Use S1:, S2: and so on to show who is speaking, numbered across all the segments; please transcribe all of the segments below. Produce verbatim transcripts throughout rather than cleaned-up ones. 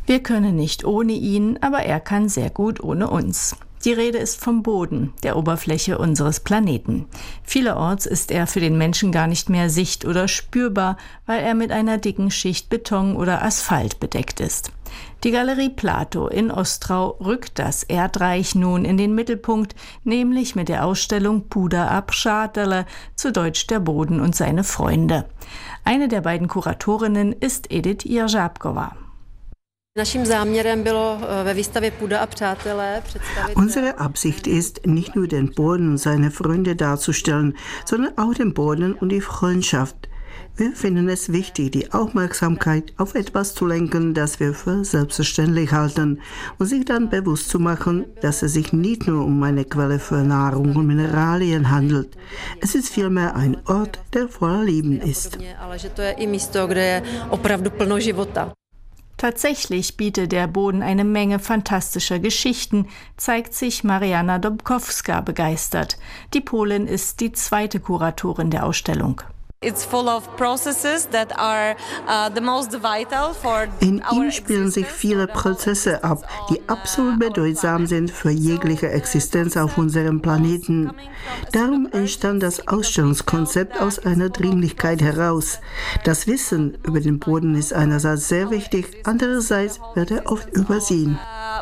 S1: Wir können nicht ohne ihn, aber er kann sehr gut ohne uns. Die Rede ist vom Boden, der Oberfläche unseres Planeten. Vielerorts ist er für den Menschen gar nicht mehr sicht- oder spürbar, weil er mit einer dicken Schicht Beton oder Asphalt bedeckt ist. Die Galerie Plato in Ostrau rückt das Erdreich nun in den Mittelpunkt, nämlich mit der Ausstellung Půda a přátelé, zu Deutsch der Boden und seine Freunde. Eine der beiden Kuratorinnen ist Edith Jeřábková.
S2: Unsere Absicht ist, nicht nur den Boden und seine Freunde darzustellen, sondern auch den Boden und die Freundschaft. Wir finden es wichtig, die Aufmerksamkeit auf etwas zu lenken, das wir für selbstverständlich halten und sich dann bewusst zu machen, dass es sich nicht nur um eine Quelle für Nahrung und Mineralien handelt. Es ist vielmehr ein Ort, der voller Leben ist.
S1: Tatsächlich bietet der Boden eine Menge fantastischer Geschichten, zeigt sich Marianna Dobkowska begeistert. Die Polin ist die zweite Kuratorin der Ausstellung.
S2: In ihm spielen sich viele Prozesse ab, die absolut bedeutsam sind für jegliche Existenz auf unserem Planeten. Darum entstand das Ausstellungskonzept aus einer Dringlichkeit heraus. Das Wissen über den Boden ist einerseits sehr wichtig, andererseits wird er oft übersehen.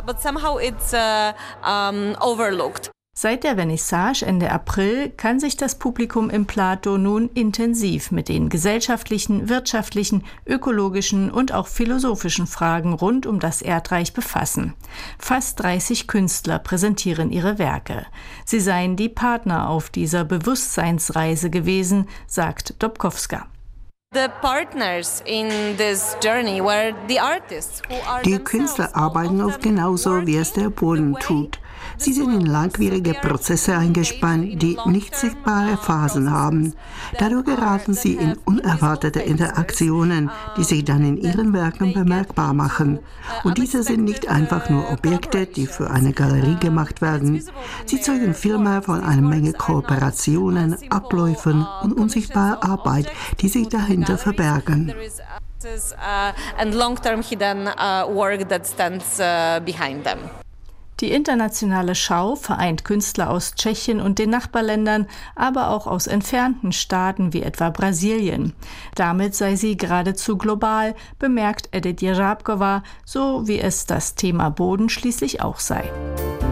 S1: Seit der Vernissage Ende April kann sich das Publikum im Plato nun intensiv mit den gesellschaftlichen, wirtschaftlichen, ökologischen und auch philosophischen Fragen rund um das Erdreich befassen. Fast dreißig Künstler präsentieren ihre Werke. Sie seien die Partner auf dieser Bewusstseinsreise gewesen, sagt Dobkowska.
S2: Die Künstler arbeiten oft genauso, wie es der Boden tut. Sie sind in langwierige Prozesse eingespannt, die nicht sichtbare Phasen haben. Dadurch geraten sie in unerwartete Interaktionen, die sich dann in ihren Werken bemerkbar machen. Und diese sind nicht einfach nur Objekte, die für eine Galerie gemacht werden. Sie zeugen vielmehr von einer Menge Kooperationen, Abläufen und unsichtbarer Arbeit, die sich dahinter verbergen.
S1: Die internationale Schau vereint Künstler aus Tschechien und den Nachbarländern, aber auch aus entfernten Staaten wie etwa Brasilien. Damit sei sie geradezu global, bemerkt Edith Jeřábková, so wie es das Thema Boden schließlich auch sei.